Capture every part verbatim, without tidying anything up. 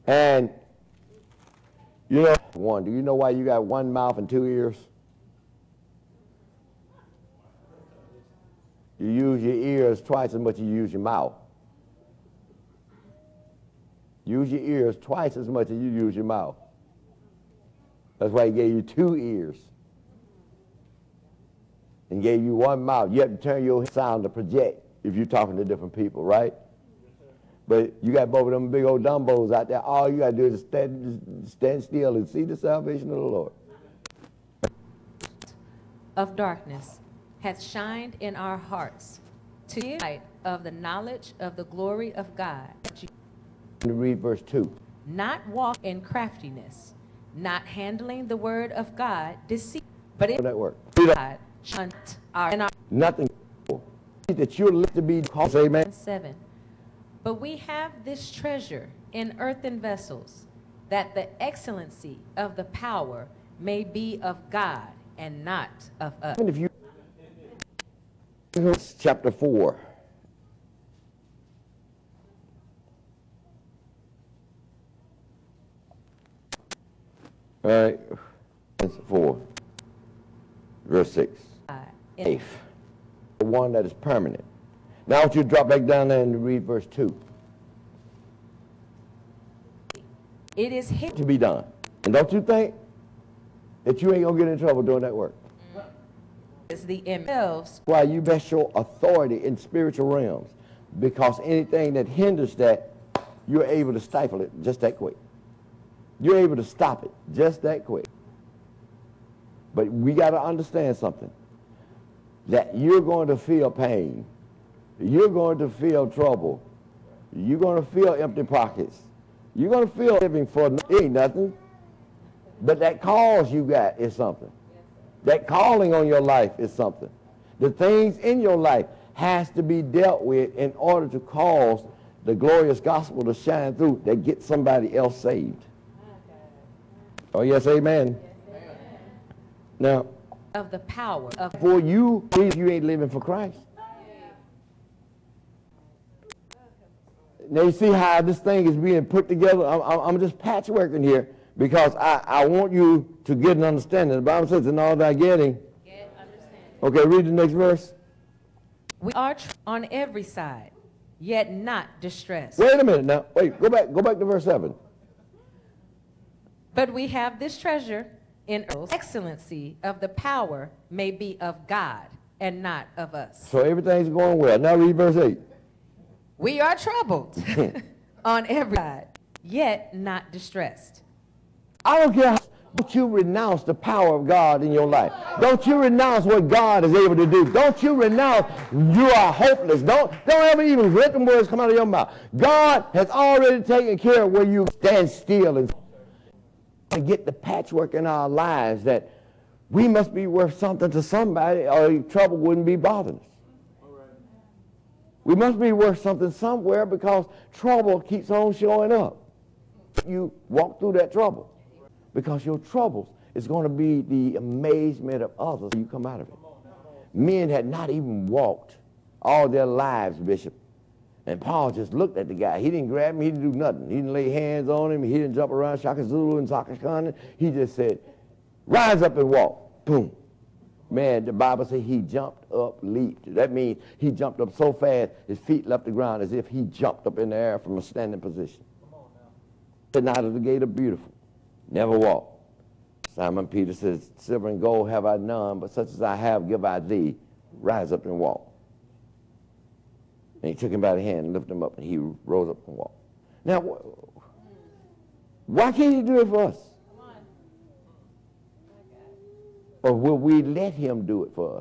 And, you know, one, do you know why you got one mouth and two ears? You use your ears twice as much as you use your mouth. Use your ears twice as much as you use your mouth. That's why he gave you two ears and gave you one mouth. You have to turn your sound to project if you're talking to different people, right? But you got both of them big old Dumbos out there. All you got to do is stand, stand still and see the salvation of the Lord. Of darkness hath shined in our hearts to the light of the knowledge of the glory of God. Read verse two. Not walk in craftiness, not handling the word of God, deceit, but in that word. God shunt our, in our nothing that you're left to be called. Amen. Seven. But we have this treasure in earthen vessels, that the excellency of the power may be of God and not of us. And if you chapter four. All right, four, verse six. Faith, the one that is permanent. Now I want you to drop back down there and read verse two. It is his to be done. And don't you think that you ain't going to get in trouble doing that work? Is the image. Why you best show authority in spiritual realms, because anything that hinders that, you're able to stifle it just that quick. You're able to stop it just that quick. But we got to understand something, that you're going to feel pain. You're going to feel trouble. You're going to feel empty pockets. You're going to feel living for it ain't nothing. But that cause you got is something. That calling on your life is something. The things in your life has to be dealt with in order to cause the glorious gospel to shine through that gets somebody else saved. Oh, yes, amen. Yes, amen. Now, of the power of for you, please, you ain't living for Christ. Now, you see how this thing is being put together? I'm, I'm just patchworking here because I, I want you to get an understanding. The Bible says, in all thy getting. Get understanding. Okay, read the next verse. We are tr- on every side, yet not distressed. Wait a minute now. Wait, go back, go back to verse seven. But we have this treasure in excellency of the power may be of God and not of us. So everything's going well. Now read verse eight. We are troubled on every side, yet not distressed. I don't care how, don't you renounce the power of God in your life. Don't you renounce what God is able to do. Don't you renounce you are hopeless. Don't, don't ever even let them words come out of your mouth. God has already taken care of where you stand still and to get the patchwork in our lives that we must be worth something to somebody or trouble wouldn't be bothering us. We must be worth something somewhere because trouble keeps on showing up. You walk through that trouble because your troubles is going to be the amazement of others when you come out of it. Men had not even walked all their lives, Bishop. And Paul just looked at the guy. He didn't grab him. He didn't do nothing. He didn't lay hands on him. He didn't jump around Shaka Zulu and Sakashkana. He just said, rise up and walk. Boom. Man, the Bible says he jumped up, leaped. That means he jumped up so fast, his feet left the ground as if he jumped up in the air from a standing position. Sitting out of the gate of beautiful. Never walked. Simon Peter says, silver and gold have I none, but such as I have give I thee. Rise up and walk. And he took him by the hand and lifted him up, and he rose up and walked. Now, why can't he do it for us? Or will we let him do it for us?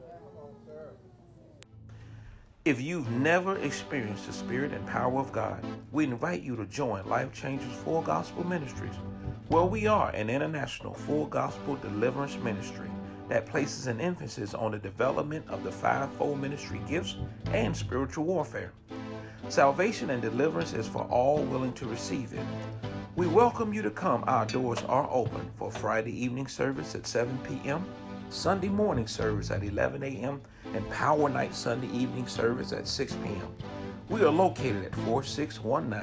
If you've never experienced the Spirit and power of God, we invite you to join Life Changers Full Gospel Ministries, where we are an international full gospel deliverance ministry that places an emphasis on the development of the fivefold ministry gifts and spiritual warfare. Salvation and deliverance is for all willing to receive it. We welcome you to come. Our doors are open for Friday evening service at seven p.m., Sunday morning service at eleven a.m., and Power Night Sunday evening service at six p.m. We are located at four six one nine